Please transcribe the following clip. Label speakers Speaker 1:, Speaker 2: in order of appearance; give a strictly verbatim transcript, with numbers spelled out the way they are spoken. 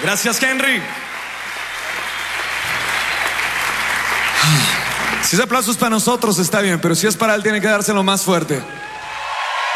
Speaker 1: Gracias, Henry. Si ese aplauso es para nosotros, está bien, pero si es para él, tiene que dárselo más fuerte.